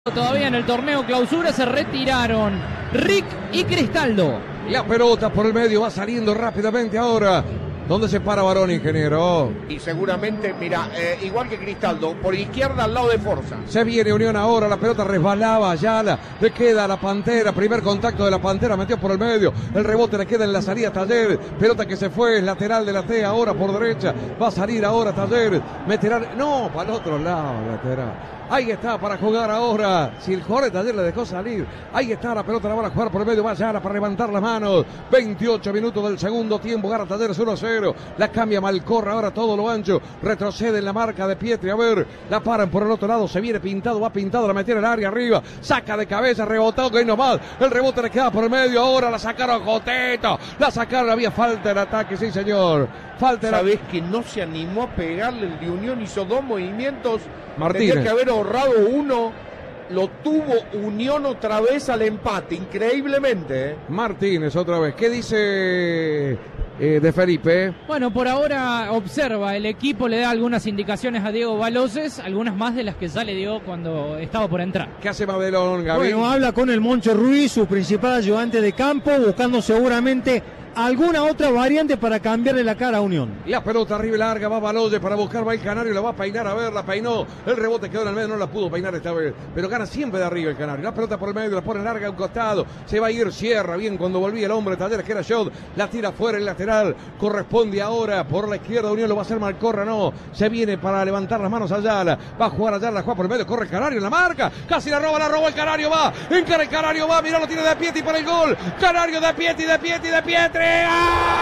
Todavía en el torneo clausura se retiraron Rick y Cristaldo. La pelota por el medio va saliendo rápidamente ahora. ¿Dónde se para Baroni, ingeniero? Y seguramente, mira, igual que Cristaldo, por izquierda al lado de Forza. Se viene Unión ahora, la pelota resbalaba, Ayala, le queda a la Pantera, primer contacto de la Pantera, metió por el medio, el rebote le queda en la salida Taller, pelota que se fue, es lateral de la T, ahora por derecha, va a salir ahora Taller, meterá, no, para el otro lado, lateral. Ahí está para jugar ahora. Si el jugador de Taller le dejó salir. Ahí está la pelota, la van a jugar por el medio. Va Ayala para levantar las manos. 28 minutos del segundo tiempo. Gana Talleres 1-0. La cambia Malcorra ahora todo lo ancho. Retrocede en la marca de Pietri. A ver, la paran por el otro lado. Se viene pintado, va pintado. La metió en el área arriba. Saca de cabeza, rebotado. Que hay nomás. El rebote le queda por el medio. Ahora la sacaron Joteto. La sacaron. Había falta en ataque. Sí, señor. Falta en ¿Sabés que no se animó a pegarle? El de Unión hizo dos movimientos. Martínez. Tenía que haber ahorrado uno. Lo tuvo Unión otra vez al empate, increíblemente. Martínez otra vez. ¿Qué dice de Felipe? Bueno, por ahora observa, el equipo le da algunas indicaciones a Diego Baloses, algunas más de las que ya le dio cuando estaba por entrar. ¿Qué hace Madelón, Gaby? Bueno, habla con el Moncho Ruiz, su principal ayudante de campo, buscando seguramente alguna otra variante para cambiarle la cara a Unión. La pelota arriba y larga, va Baloye para buscar, va el Canario, la va a peinar, a ver, la peinó, el rebote quedó en el medio, no la pudo peinar esta vez, pero gana siempre de arriba el Canario, la pelota por el medio, la pone larga a un costado, se va a ir, cierra bien cuando volvía el hombre de Talleres que era Shot, la tira fuera el lateral, corresponde ahora por la izquierda, Unión lo va a hacer Malcorra, no, se viene para levantar las manos Ayala, va a jugar Ayala, la juega por el medio, corre el Canario en la marca, casi la roba el Canario, va, encara el Canario, va, mirá, lo tiene de Pietri para el gol, Canario de Pietri, ¡ah!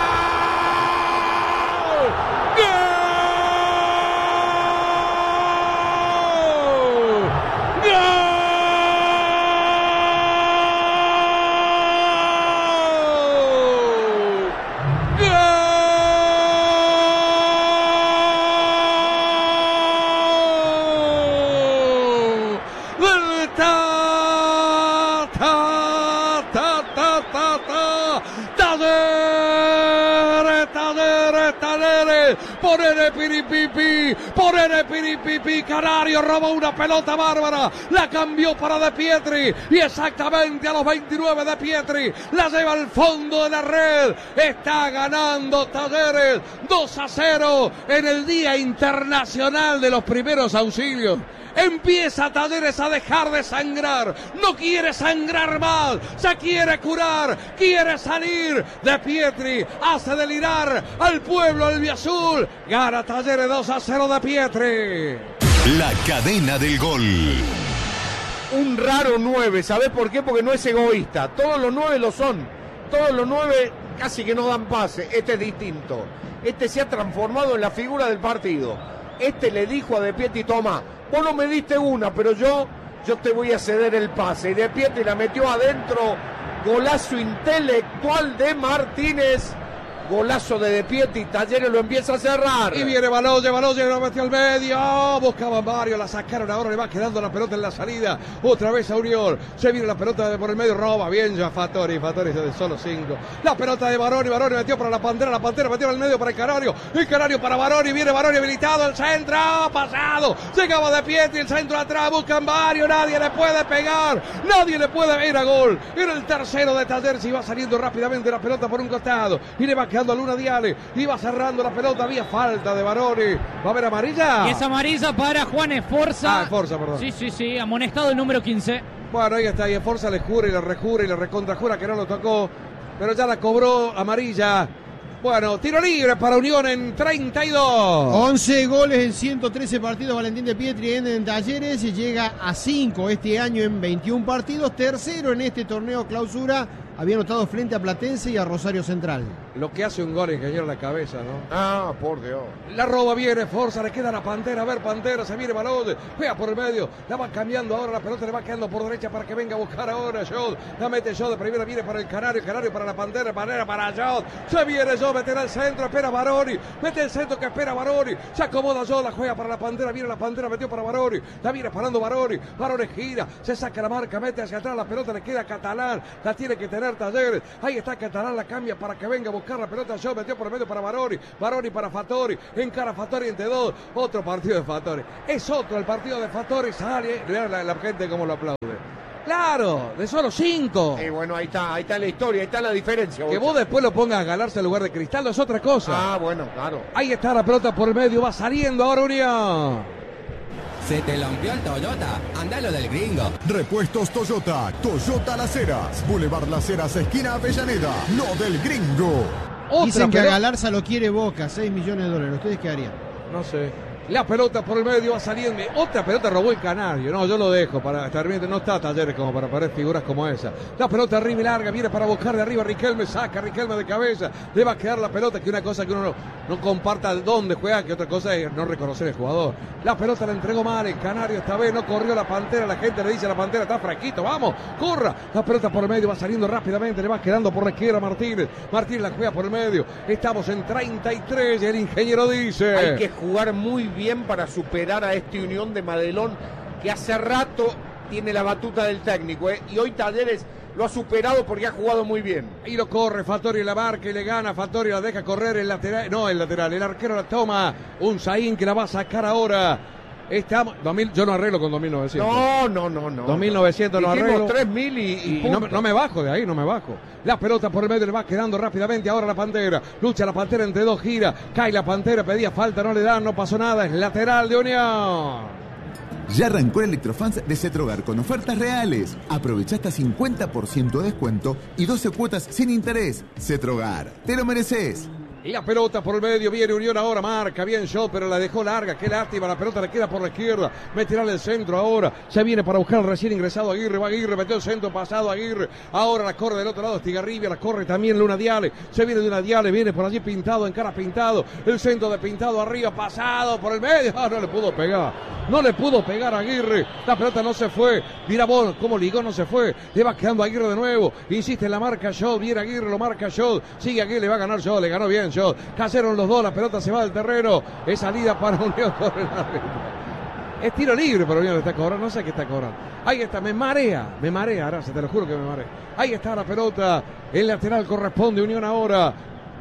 Ponele piripipi, Canario roba una pelota bárbara, la cambió para De Pietri y exactamente a los 29 De Pietri la lleva al fondo de la red, está ganando Talleres 2-0 en el Día Internacional de los Primeros Auxilios. Empieza Talleres a dejar de sangrar, no quiere sangrar más, se quiere curar, quiere salir. De Pietri hace delirar al pueblo albiazul, gana Talleres 2-0 De Pietri. La cadena del gol. Un raro 9, ¿sabés por qué? Porque no es egoísta, todos los 9 lo son, todos los 9 casi que no dan pase, este es distinto, este se ha transformado en la figura del partido, este le dijo a De Pietri, toma, vos no me diste una, pero yo te voy a ceder el pase. Y De Pietri la metió adentro. Golazo intelectual de Martínez. Golazo de Pietri, Talleres lo empieza a cerrar. Y viene Baloye lo metió al medio. Buscaban varios, la sacaron ahora, le va quedando la pelota en la salida. Otra vez a Unión. Se viene la pelota por el medio, roba bien ya Fattori de solo 5. La pelota de Baroni metió para la Pantera metió al medio para el Canario para Baroni, viene Baroni habilitado, el centro, pasado. Llegaba De Pietri, el centro atrás, buscan varios, nadie le puede pegar, nadie le puede ir a gol. Era el tercero de Talleres y va saliendo rápidamente la pelota por un costado. Y le va quedando a Luna Diale, iba cerrando la pelota, había falta de Baroni, va a haber amarilla. Y es amarilla para Juan Esforza. Esforza, perdón. Sí, amonestado el número 15. Bueno, ahí está, y Esforza le jura y le rejura y le recontrajura que no lo tocó, pero ya la cobró amarilla. Bueno, tiro libre para Unión en 32. 11 goles en 113 partidos, Valentín De Pietri en Talleres, y llega a 5 este año en 21 partidos, tercero en este torneo clausura. Había anotado frente a Platense y a Rosario Central. Lo que hace un gol, ingeniero, la cabeza, ¿no? Ah, por Dios. La roba viene, Forza, le queda la Pantera. A ver, Pantera, se viene Baloye, juega por el medio, la va cambiando ahora, la pelota le va quedando por derecha para que venga a buscar ahora Shot. La mete Shot de primera, viene para el Canario para la Pantera para Shot. Se viene Shot, meterá el centro, espera Baroni, mete el centro que espera Baroni. Se acomoda Shot, la juega para la Pantera, viene la Pantera, metió para Baroni, la viene parando Baroni gira, se saca la marca, mete hacia atrás, la pelota le queda a Catalán, la tiene que tener tener Talleres. Ahí está Catalán, la cambia para que venga a buscar la pelota. Yo metió por el medio para Baroni. Baroni para Fattori. Encara Fattori entre dos. Otro partido de Fattori. Es otro el partido de Fattori. Sale. La gente como lo aplaude. Claro, de solo 5. Y bueno, ahí está la historia, ahí está la diferencia. Que vos después lo pongas a ganarse en lugar de Cristaldo es otra cosa. Ah, bueno, claro. Ahí está la pelota por el medio, va saliendo ahora Unión. ¿Se te rompió el Toyota? Andalo del Gringo. Repuestos Toyota, Toyota Las Heras, Boulevard Las Heras, esquina Avellaneda, lo del Gringo. Dicen que a Galarza lo quiere Boca, 6 millones de dólares. ¿Ustedes qué harían? No sé. La pelota por el medio va saliendo. Otra pelota robó el Canario. No, yo lo dejo para estar bien. No está Talleres como para parar figuras como esa. La pelota arriba y larga. Viene para buscar de arriba Riquelme. Saca Riquelme de cabeza. Le va a quedar la pelota. Que una cosa que uno no comparta dónde juega. Que otra cosa es no reconocer el jugador. La pelota la entregó mal. El Canario esta vez no corrió la Pantera. La gente le dice a la Pantera está fraquito. Vamos, corra. La pelota por el medio va saliendo rápidamente. Le va quedando por la izquierda Martínez. Martínez la juega por el medio. Estamos en 33. Y el ingeniero dice: hay que jugar muy bien para superar a este Unión de Madelón que hace rato tiene la batuta del técnico, y hoy Talleres lo ha superado porque ha jugado muy bien. Y lo corre Fattori, la marca y le gana. Fattori la deja correr el lateral. No, el lateral. El arquero la toma. Un Zain que la va a sacar ahora. Estamos, 2000, yo no arreglo con 2900. No. 2900 no arreglo. 3000 y no me bajo de ahí, no me bajo. La pelota por el medio le va quedando rápidamente. Ahora la Pantera. Lucha la Pantera entre dos, gira. Cae la Pantera, pedía falta, no le dan, no pasó nada. Es lateral de Unión. Ya arrancó el Electrofans de Cetrogar con ofertas reales. Aprovecha hasta 50% de descuento y 12 cuotas sin interés. Cetrogar, te lo mereces. Y la pelota por el medio, viene Unión ahora, marca bien Shot, pero la dejó larga, qué lástima, la pelota le queda por la izquierda, meterá el centro ahora, se viene para buscar el recién ingresado Aguirre, va Aguirre, metió el centro pasado Aguirre, ahora la corre del otro lado Estigarribia, la corre también Luna Diale, se viene de una Diale, viene por allí Pintado, en cara Pintado, el centro de Pintado arriba, pasado por el medio, no le pudo pegar a Aguirre, la pelota no se fue, mira vos cómo ligó, no se fue, le va quedando Aguirre de nuevo, insiste en la marca Shot, viene Aguirre, lo marca Shot, sigue Aguirre, le va a ganar Shot, le ganó bien Shot, cayeron los dos, la pelota se va del terreno, es salida para Unión por el árbitro. Es tiro libre para Unión, está cobrando, no sé qué está cobrando. Ahí está, me marea, Arasa, te lo juro que me marea. Ahí está la pelota, el lateral corresponde Unión ahora.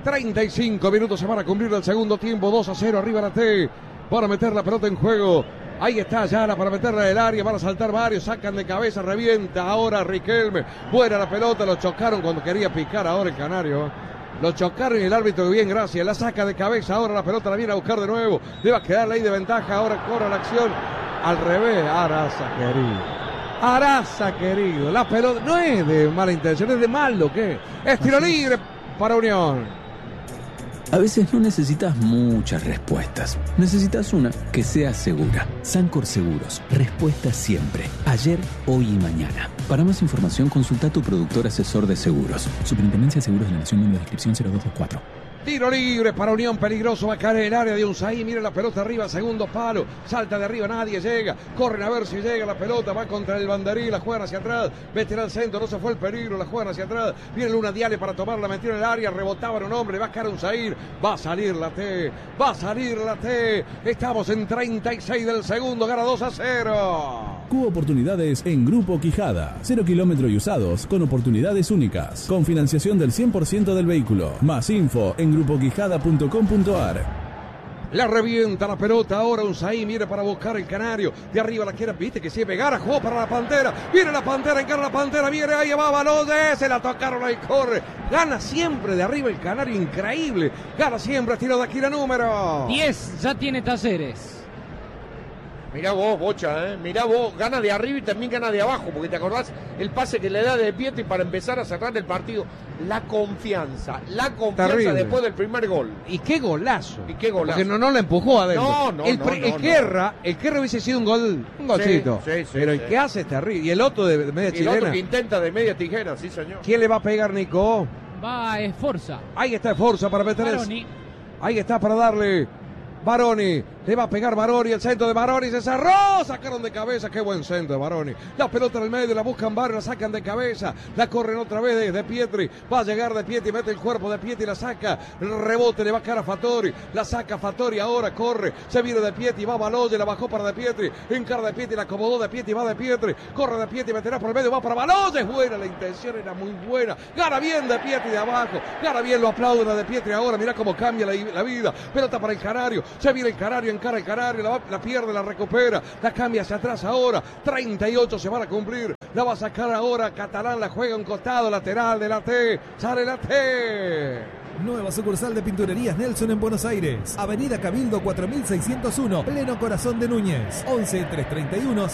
35 minutos se van a cumplir el segundo tiempo, 2-0 arriba la T, para meter la pelota en juego. Ahí está Yara para meterla en el área, van a saltar varios, sacan de cabeza, revienta ahora Riquelme. Buena la pelota, lo chocaron cuando quería picar ahora el Canario. Lo chocaron y el árbitro, bien, gracias, la saca de cabeza, ahora la pelota la viene a buscar de nuevo, le va a quedar ahí de ventaja, ahora corre la acción, al revés, Arasa querido, la pelota no es de mala intención, es de malo, ¿qué? Es tiro libre para Unión. A veces no necesitas muchas respuestas. Necesitas una que sea segura. Sancor Seguros. Respuesta siempre. Ayer, hoy y mañana. Para más información, consulta a tu productor asesor de seguros. Superintendencia de Seguros de la Nación, número de inscripción 0224. Tiro libre para Unión, peligroso, va a caer en el área de Unzaí, mira la pelota arriba, segundo palo, salta de arriba, nadie llega, corren a ver si llega la pelota, va contra el banderín, la juegan hacia atrás, meterá al centro, no se fue el peligro, la juegan hacia atrás, viene Luna Diale para tomarla, metió en el área, rebotaba un hombre, va a caer Unzaí, va a salir la T, estamos en 36 del segundo, gana 2-0. Cubo oportunidades en Grupo Quijada, 0 kilómetros y usados, con oportunidades únicas, con financiación del 100% del vehículo, más info en grupoquijada.com.ar. La revienta la pelota ahora Unzaí, viene para buscar el Canario, de arriba la quiere, viste que si pegara, jugó para la Pantera, viene la Pantera, encara la Pantera, viene, ahí va Balones, se la tocaron, ahí corre, gana siempre de arriba el Canario, increíble, gana siempre, tiro de aquí la número 10, ya tiene Talleres. Mirá vos, Bocha, mirá vos, gana de arriba y también gana de abajo, porque te acordás el pase que le da de Pietri para empezar a cerrar el partido. La confianza terrible. Después del primer gol. Y qué golazo. Porque no le empujó adentro. El Querra hubiese sido un golcito. Sí, pero el que hace es terrible. Y el otro de media chilena. El otro que intenta de media tijera, sí señor. ¿Quién le va a pegar, Nico? Va Esforza. Ahí está Esforza para meter Baroni. Ahí está para darle Baroni, le va a pegar Baroni, el centro de Baroni, se cerró, sacaron de cabeza, qué buen centro de Baroni. La pelota en el medio, la buscan Barrio, la sacan de cabeza, la corren otra vez de Pietri, va a llegar de Pietri, mete el cuerpo de Pietri, la saca, el rebote le va a caer a Fattori, la saca Fattori, ahora corre, se viene de Pietri, va Baloye, la bajó para de Pietri, encara de Pietri, la acomodó de Pietri, va de Pietri, corre de Pietri, meterá por el medio, va para Baloye, es buena, la intención era muy buena, gana bien de Pietri de abajo, gana bien, lo aplauden a de Pietri ahora, mirá cómo cambia la vida, pelota para el Canario, se viene el Canario, encara el Canario, la pierde, la recupera, la cambia hacia atrás ahora, 38 se van a cumplir, la va a sacar ahora, Catalán la juega un costado, lateral de la T, sale la T. Nueva sucursal de Pinturerías Nelson en Buenos Aires. Avenida Cabildo 4601, pleno corazón de Núñez. 11 331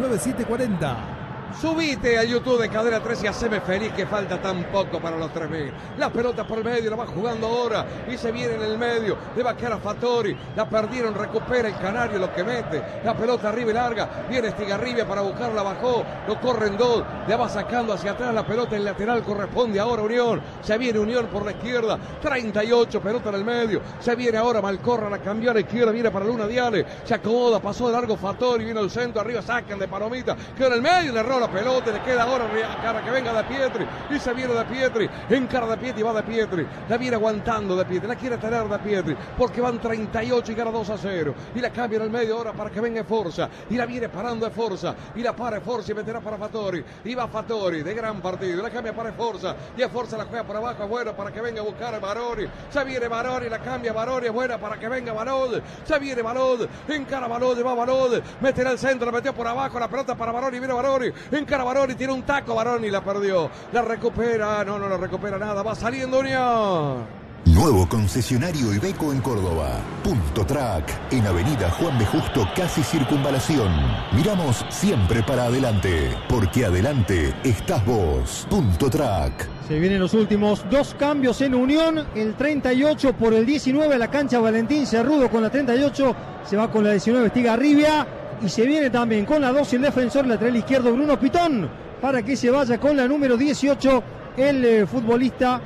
69740. Subite al YouTube de Cadena 3 y haceme feliz que falta tan poco para los 3.000. La pelota por el medio, la va jugando ahora y se viene en el medio, le va a quedar a Fattori, la perdieron, recupera el Canario, lo que mete, la pelota arriba y larga, viene Estigarribia para buscarla, bajó, lo corren dos, le va sacando hacia atrás la pelota, el lateral corresponde ahora Unión, se viene Unión por la izquierda, 38, pelota en el medio, se viene ahora Malcorra, la cambió a la izquierda, viene para Luna Diale, se acomoda, pasó de largo Fattori, vino el centro, arriba sacan de Palomita, quedó en el medio, le erró la pelota, le queda ahora cara que venga de Pietri y se viene de Pietri, encara de Pietri, va de Pietri, la viene aguantando de Pietri, la quiere tener de Pietri porque van 38 y gana 2-0 y la cambia en el medio ahora para que venga Forza y la viene parando de Forza y la para Forza y meterá para Fattori y va Fattori de gran partido, la cambia para Forza y a Forza la juega por abajo, es bueno para que venga a buscar a Baroni, se viene Baroni, la cambia Baroni, es buena para que venga Balode, se viene Balode, encara Balode, va Balode, meterá el centro, la metió por abajo, la pelota para Baroni, viene Baroni, encara Baroni, tiene un taco Baroni, la perdió, la recupera, no la recupera nada, va saliendo Unión. Nuevo concesionario Iveco en Córdoba. Punto Track, en Avenida Juan B. Justo, casi Circunvalación. Miramos siempre para adelante, porque adelante estás vos. Punto Track. Se vienen los últimos dos cambios en Unión, el 38 por el 19 a la cancha Valentín Cerrudo con la 38, se va con la 19 Estigarribia. Y se viene también con la 2 el defensor lateral izquierdo Bruno Pitón para que se vaya con la número 18 el futbolista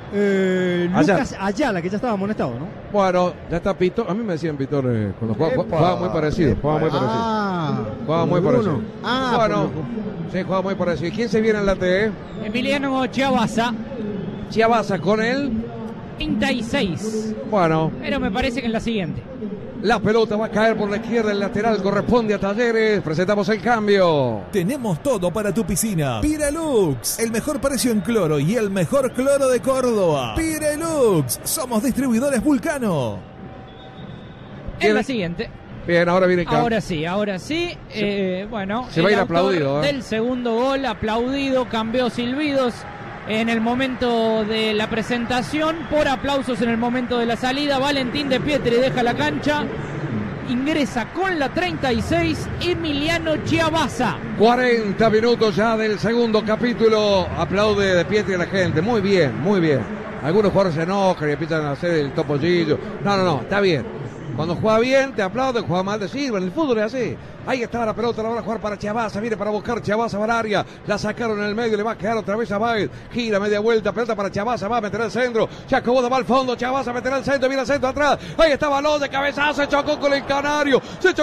Lucas Ayala, que ya estaba amonestado, ¿no? Bueno, ya está Pitón. A mí me decían Pitón cuando jugaba muy parecido. Jugaba muy parecido. Bueno, sí, jugaba muy parecido. ¿Quién se viene en la T? Emiliano Chiabaza. Chiabaza con él 36. Bueno. Pero me parece que en la siguiente. La pelota va a caer por la izquierda, el lateral corresponde a Talleres. Presentamos el cambio. Tenemos todo para tu piscina. Pirelux, el mejor precio en cloro y el mejor cloro de Córdoba. Pirelux, somos distribuidores Vulcano. En la siguiente. Bien, ahora viene el cambio. Ahora sí. Bueno, se va a ir aplaudido. Del segundo gol, aplaudido, cambió silbidos en el momento de la presentación, por aplausos en el momento de la salida. Valentín de Pietri deja la cancha, ingresa con la 36 Emiliano Chiabaza. 40 minutos ya del segundo capítulo. Aplaude de Pietri a la gente, muy bien, muy bien. Algunos jugadores se enojan y empiezan a hacer el topollillo. No, está bien. Cuando juega bien te aplauden, juega mal te sirven. El fútbol es así. Ahí está la pelota, la van a jugar para Chiabaza, viene para buscar Chiabaza al área, la sacaron en el medio, le va a quedar otra vez a Baez, gira media vuelta, pelota para Chiabaza, va a meter el centro, se acomoda, va al fondo, Chiabaza meterá el centro, viene el centro atrás, ahí está Baloye, cabezazo, se chocó con el Canario,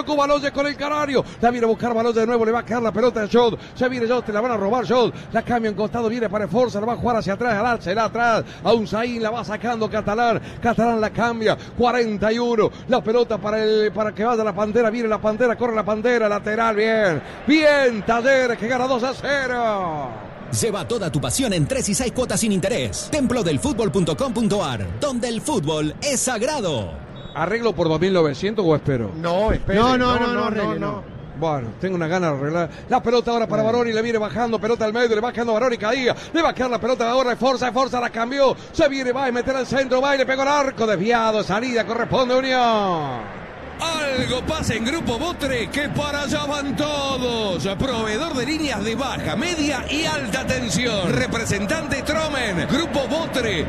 la viene a buscar Baloye de nuevo, le va a quedar la pelota de Jod, se viene Jod, te la van a robar Jod, la cambia en costado, viene para Forza, la va a jugar hacia atrás, será atrás, a Unzaín, la va sacando Catalán la cambia, 41, la pelota para que vaya la Pantera, viene la Pantera, corre la Pantera, lateral, bien, Talleres que gana 2-0. Lleva toda tu pasión en 3 y 6 cuotas sin interés. Templodelfutbol.com.ar, donde el fútbol es sagrado. ¿Arreglo por 2.900 o espero? No, espero. No. Bueno, tengo una gana de arreglar. La pelota ahora para Baroni, le viene bajando, pelota al medio, le va quedando Baroni, caía. Le va a quedar la pelota ahora de Forza, la cambió. Se viene, va a meter al centro, va y le pegó el arco, desviado, salida, corresponde Unión. Algo pasa en Grupo Botre, que para allá van todos. Proveedor de líneas de baja, media y alta tensión. Representante Tromen. Grupo Botre,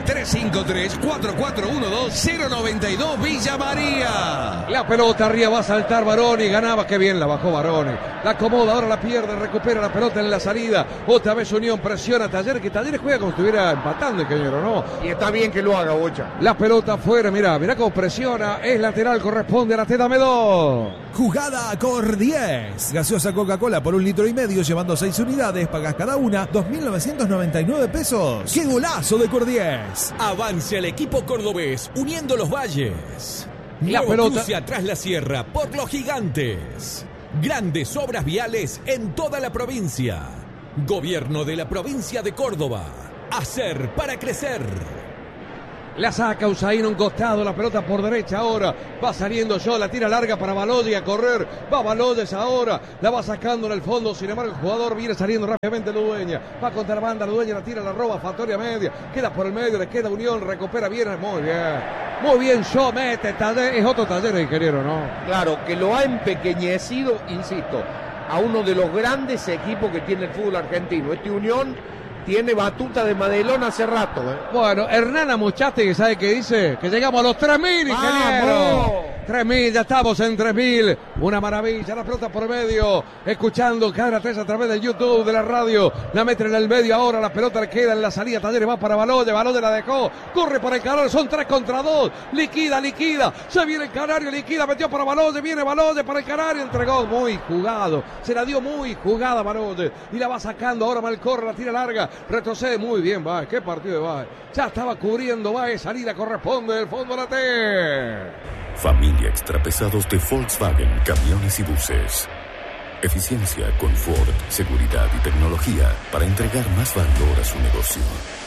353-4412-092 Villa María. La pelota arriba, va a saltar Baroni, ganaba, qué bien la bajó Baroni. La acomoda, ahora la pierde, recupera la pelota en la salida. Otra vez Unión presiona a Talleres, que Talleres juega como si estuviera empatando el Cañero, ¿no? Y está bien que lo haga, Bocha. La pelota afuera, mirá cómo presiona, es lateral, corresponde a la T, dame dos. Gol. Jugada Cor 10. Gaseosa Coca-Cola por 1,5 litros, llevando 6 unidades. Pagas cada una 2.999 pesos. ¡Qué golazo de Cor 10! Avance al equipo cordobés, uniendo los valles. La Nuevo pelota. cruce atrás la sierra por los gigantes. Grandes obras viales en toda la provincia. Gobierno de la provincia de Córdoba. Hacer para crecer. La saca Usain a un costado, la pelota por derecha ahora. Va saliendo yo, la tira larga para Baloyes a correr. Va Baloyes ahora, la va sacando en el fondo. Sin embargo, el jugador viene saliendo rápidamente Ludueña. Va contra la banda, Ludueña la tira, la roba, Factoria media. Queda por el medio, le queda Unión, recupera bien. Muy bien. Muy bien, yo mete Taller. Es otro Taller, ingeniero, ¿no? Claro, que lo ha empequeñecido, insisto, a uno de los grandes equipos que tiene el fútbol argentino. Este Unión tiene batuta de Madelón hace rato. Bueno, Hernán Amuchate, ¿sabe qué dice? Que llegamos a los 3.000, ingeniero. 3.000, ya estamos en 3.000. Una maravilla, la pelota por medio. Escuchando Cadena 3 a través del YouTube, de la radio. La meten en el medio ahora, la pelota le queda en la salida. Talleres va para Baloyes, Baloyes la dejó. Corre por el Canario, son 3 contra 2. Liquida. Se viene el Canario, liquida, metió para Baloyes. Viene Baloyes para el Canario, entregó. Muy jugado, se la dio muy jugada Baloyes. Y la va sacando ahora Malcorra, la tira larga. Retrocede muy bien, Baez. Qué partido de Baez. Ya estaba cubriendo Baez. Salida corresponde del fondo a la T. Familia extrapesados de Volkswagen, camiones y buses. Eficiencia, confort, seguridad y tecnología para entregar más valor a su negocio.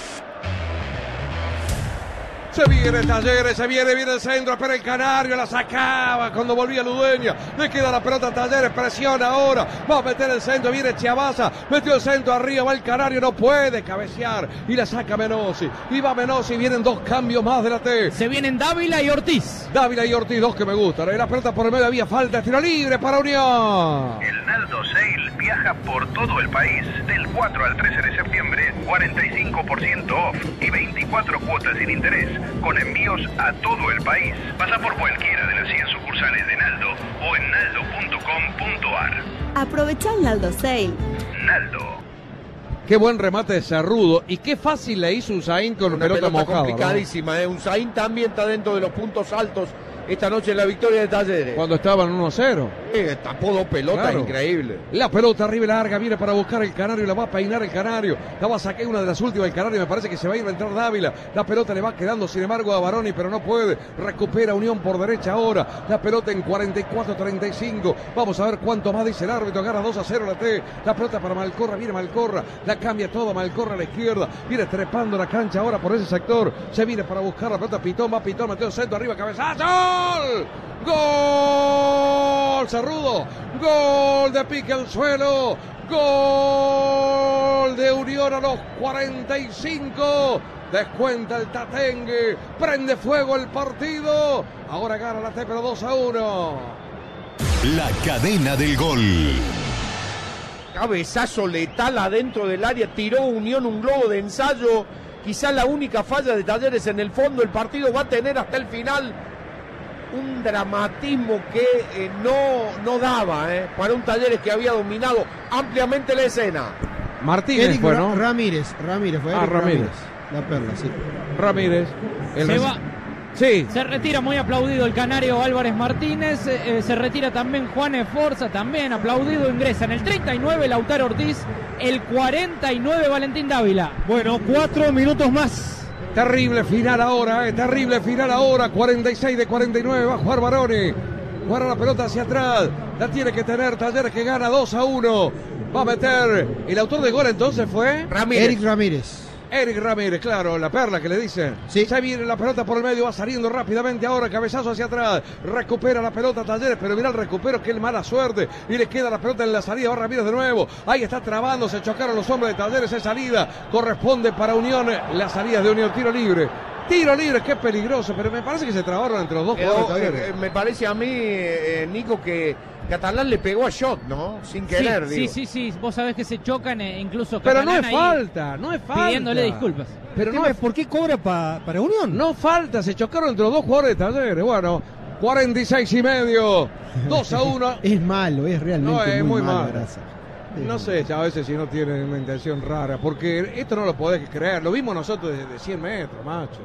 Se viene Talleres, se viene el centro, pero el Canario la sacaba cuando volvía Ludueña. Le queda la pelota a Talleres, presiona ahora. Va a meter el centro, viene Chiabaza. Metió el centro arriba, va el Canario, no puede cabecear. Y la saca Menossi. Y va Menossi, vienen 2 cambios más de la T. Se vienen Dávila y Ortiz. Dávila y Ortiz, 2 que me gustan. La pelota por el medio, había falta, tiro libre para Unión. El Naldo Sale viaja por todo el país del 4 al 13 de septiembre, 45% off y 24 cuotas sin interés, con envíos a todo el país. Pasa por cualquiera de las 100 sucursales de Naldo o en naldo.com.ar. Aprovecha el Naldo Sale. Naldo. Qué buen remate de Cerrudo y qué fácil le hizo Usain con una pelota mojada. Complicadísima, ¿no? Usain también está dentro de los puntos altos esta noche en la victoria de Talleres. Cuando estaban 1-0. Tapó 2 pelotas, claro. Increíble. La pelota arriba larga, viene para buscar el Canario, la va a peinar el Canario. La va a sacar una de las últimas del Canario, me parece que se va a ir a entrar Dávila. La pelota le va quedando, sin embargo, a Baroni, pero no puede. Recupera Unión por derecha ahora. La pelota en 44-35. Vamos a ver cuánto más dice el árbitro. Gana 2-0 la T. La pelota para Malcorra, viene Malcorra. La cambia toda Malcorra a la izquierda. Viene trepando la cancha ahora por ese sector. Se viene para buscar la pelota Pitón, va Pitón, metió el centro arriba, cabezazo. ¡Gol! Cerrudo. Gol de pique al suelo. Gol de Unión a los 45. Descuenta el Tatengue. Prende fuego el partido. Ahora gana la T, pero 2-1. La cadena del gol. Cabezazo letal adentro del área. Tiró Unión un globo de ensayo. Quizá la única falla de Talleres en el fondo. El partido va a tener hasta el final un dramatismo que no daba para un Talleres que había dominado ampliamente la escena. Martínez fue, ¿no? Ramírez fue. Ramírez. La perla, sí. Ramírez. Se va. Sí. Se retira muy aplaudido el canario Álvarez Martínez. Se retira también Juan Esforza, también aplaudido. Ingresa en el 39 Lautaro Ortiz, el 49 Valentín Dávila. Bueno, 4 minutos más. Terrible final ahora, terrible final ahora. 46 de 49, va a jugar Baroni. Juega la pelota hacia atrás. La tiene que tener Talleres, que gana 2-1. Va a meter. El autor de gol entonces fue Eric Ramírez. Eric Ramírez, claro, la perla que le dicen. Sí. Se viene la pelota por el medio, va saliendo rápidamente ahora, cabezazo hacia atrás. Recupera la pelota Talleres, pero mira el recupero, qué mala suerte. Y le queda la pelota en la salida, va Ramírez de nuevo. Ahí está trabando, se chocaron los hombres de Talleres, es salida. Corresponde para Unión, la salida de Unión, tiro libre. Tiro libre, qué peligroso, pero me parece que se trabaron entre los dos jugadores. Me parece a mí, Nico, que Catalán le pegó a Shot, ¿no? Sin querer, digo. Sí. Vos sabés que se chocan incluso pero Catalán no es falta, no es falta. Pidiéndole disculpas. Pero ¿por qué cobra para Unión? No falta, se chocaron entre los dos jugadores de Talleres. Bueno, 46 y medio, 2-1. Es malo, es realmente muy malo. No sé, a veces si no tienen una intención rara, porque esto no lo podés creer. Lo vimos nosotros desde 100 metros, macho.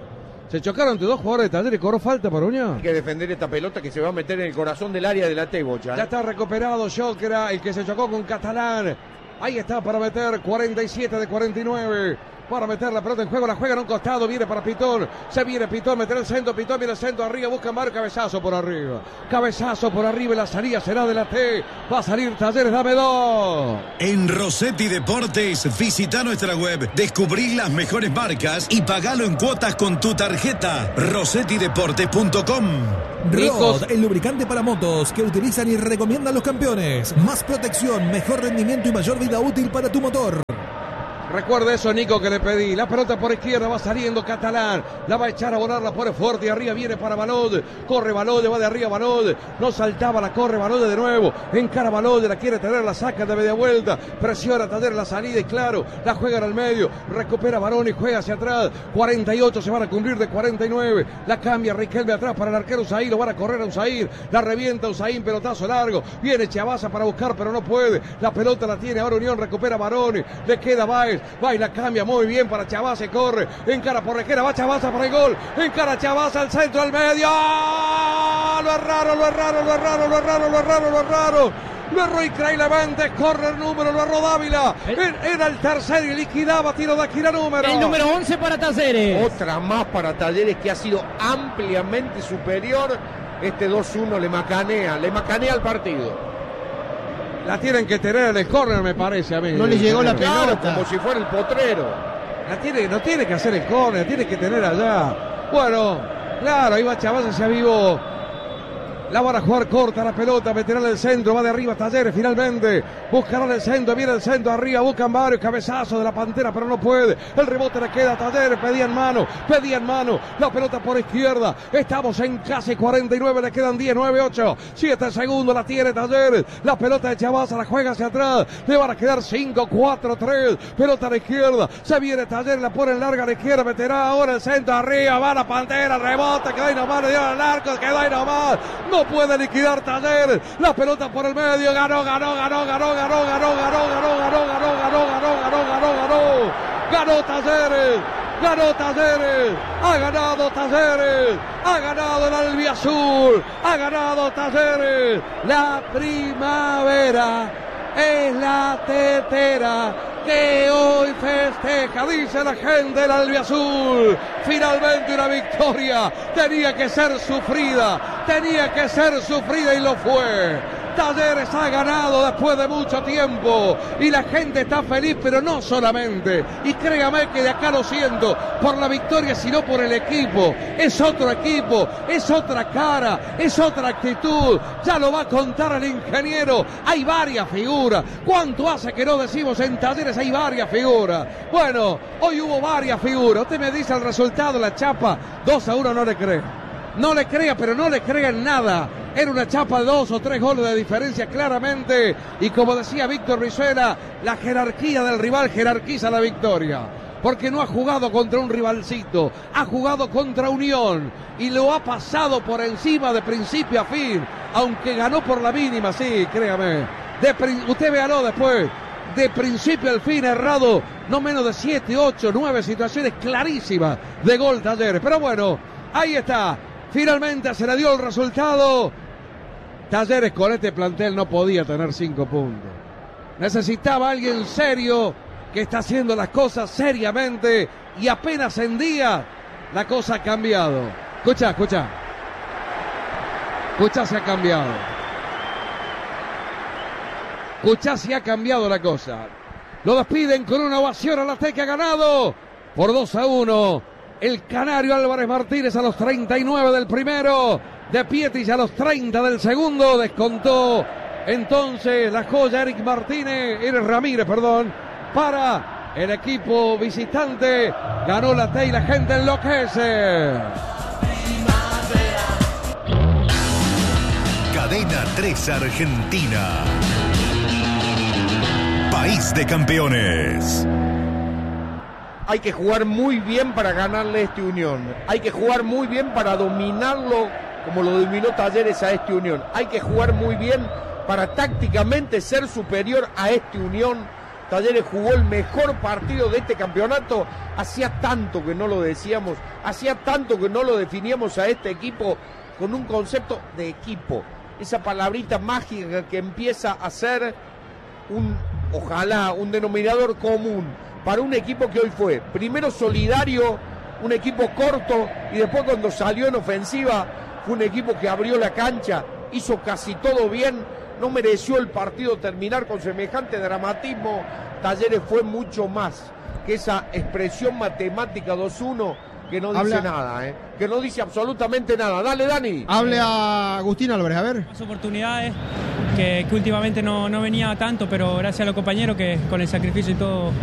Se chocaron entre dos jugadores de Talleres y cobró falta para Unión. Hay que defender esta pelota que se va a meter en el corazón del área de la T, Bocha. Ya está recuperado Jokera, el que se chocó con Catalán. Ahí está para meter 47 de 49. Para meter la pelota en juego, la juega en un costado, viene para Pitón, se viene Pitón, meter el centro, Pitón viene el centro arriba, busca Mario, cabezazo por arriba y la salida será de la T, va a salir Talleres, dame 2. En Rossetti Deportes, visita nuestra web, descubrí las mejores marcas y pagalo en cuotas con tu tarjeta, rossettideportes.com. Rod, el lubricante para motos que utilizan y recomiendan los campeones, más protección, mejor rendimiento y mayor vida útil para tu motor. Recuerda eso, Nico, que le pedí. La pelota por izquierda va saliendo Catalán. La va a echar a volar, la pone fuerte y arriba viene para Balode. Corre Balode, va de arriba Balode. No saltaba, la corre Balode de nuevo. Encara Balode, la quiere tener, la saca de media vuelta. Presiona a tener la salida y claro, la juega en el medio. Recupera Barón y juega hacia atrás. 48 se van a cumplir de 49. La cambia Riquelme atrás para el arquero Usain. Lo van a correr a Usain. La revienta Usain, pelotazo largo. Viene Chavaza para buscar, pero no puede. La pelota la tiene ahora Unión, recupera Barón. Le queda Baez. Va y la cambia muy bien para Chavaza, corre, encara por Requera, va Chavaza para el gol, encara Chavaza al centro, al medio, lo erraron, lo erró increíblemente, corre el número, lo erró Dávila, era el tercero y liquidaba, tiro de Aquila número. El número 11 para Talleres. Otra más para Talleres que ha sido ampliamente superior, este 2-1 le macanea el partido. La tienen que tener en el córner, me parece a mí. No le llegó la pelota. Como si fuera el potrero. No tiene que hacer el córner, tiene que tener allá. Bueno, claro, ahí va Chavaza, se avivó. La van a jugar corta la pelota, meterá en el centro, va de arriba Talleres finalmente. Buscarán el centro, viene el centro arriba, buscan varios, cabezazo de la Pantera, pero no puede. El rebote le queda a Talleres, pedían mano. La pelota por izquierda. Estamos en casi 49, le quedan 10, 9, 8, 7 segundos, la tiene Talleres. La pelota de Chavaza, la juega hacia atrás. Le van a quedar 5, 4, 3. Pelota a la izquierda, se viene Talleres, la pone en larga a la izquierda, meterá ahora el centro arriba, va la Pantera, rebota, quedó ahí nomás, le dio al arco, quedó ahí nomás. No puede liquidar Talleres, la pelota por el medio, ganó Talleres, ha ganado Talleres, ha ganado el albiazul, ha ganado Talleres, la primavera es la tetera que hoy festeja, dice la gente del albiazul. Finalmente una victoria, tenía que ser sufrida y lo fue. Talleres ha ganado después de mucho tiempo y la gente está feliz, pero no solamente, y créame que de acá lo siento, por la victoria, sino por el equipo. Es otro equipo, es otra cara, es otra actitud, ya lo va a contar el ingeniero. Hay varias figuras. ¿Cuánto hace que no decimos en Talleres hay varias figuras? Bueno, hoy hubo varias figuras. Usted me dice el resultado, la chapa 2-1, no le cree. No le crea, pero no le crea en nada. Era una chapa de 2 o 3 goles de diferencia claramente. Y como decía Víctor Brizuela, la jerarquía del rival jerarquiza la victoria. Porque no ha jugado contra un rivalcito, ha jugado contra Unión. Y lo ha pasado por encima de principio a fin. Aunque ganó por la mínima, sí, créame. Usted véalo después. De principio al fin errado, no menos de 7, 8, 9 situaciones clarísimas de gol Talleres. Pero bueno, ahí está. Finalmente se le dio el resultado. Talleres con este plantel no podía tener 5 puntos. Necesitaba alguien serio que está haciendo las cosas seriamente y apenas en día la cosa ha cambiado. Escucha, se ha cambiado. Escucha, se ha cambiado la cosa. Lo despiden con una ovación a la T que ha ganado por 2-1. El canario Álvarez Martínez a los 39 del primero, de Pietrich a los 30 del segundo, descontó entonces la joya Eric Ramírez, para el equipo visitante. Ganó la T y la gente enloquece. Cadena 3 Argentina. País de campeones. Hay que jugar muy bien para ganarle a este Unión. Hay que jugar muy bien para dominarlo como lo dominó Talleres a este Unión. Hay que jugar muy bien para tácticamente ser superior a este Unión Talleres jugó el mejor partido de este campeonato. Hacía tanto que no lo decíamos, hacía tanto que no lo definíamos a este equipo con un concepto de equipo. Esa palabrita mágica que empieza a ser ojalá, un denominador común para un equipo que hoy fue primero solidario, un equipo corto, y después cuando salió en ofensiva fue un equipo que abrió la cancha, hizo casi todo bien. No mereció el partido terminar con semejante dramatismo. Talleres fue mucho más que esa expresión matemática 2-1 que no dice nada, que no dice absolutamente nada. Dale, Dani. Hable a Agustín Álvarez, a ver. Más oportunidades que últimamente no venía tanto, pero gracias a los compañeros que con el sacrificio y todo